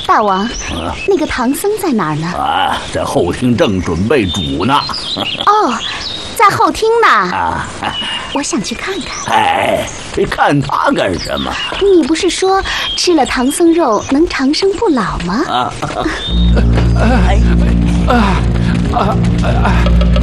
大王，那个唐僧在哪儿呢？ 啊，在后厅正准备煮呢。 哦，在后厅呢。我想去看看。 哎，看他干什么？ 你不是说吃了唐僧肉能长生不老吗？